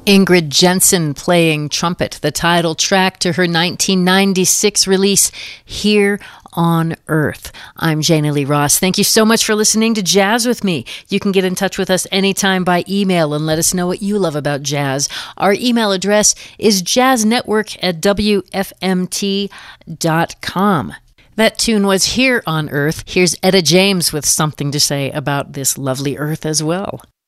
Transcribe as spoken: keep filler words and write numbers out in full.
Ingrid Jensen playing trumpet, the title track to her nineteen ninety-six release, Here on Earth. I'm Jana Lee Ross. Thank you so much for listening to Jazz with me. You can get in touch with us anytime by email and let us know what you love about jazz. Our email address is jazznetwork at w f m t dot com. That tune was Here on Earth. Here's Etta James with something to say about this lovely earth as well.